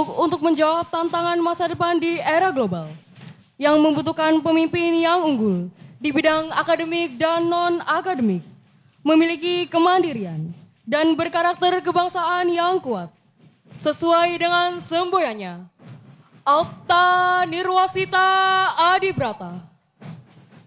terbentuk untuk menjawab tantangan masa depan di era global yang membutuhkan pemimpin yang unggul di bidang akademik dan non-akademik, memiliki kemandirian dan berkarakter kebangsaan yang kuat. Sesuai dengan semboyannya, Alta Nirwasita Adibrata.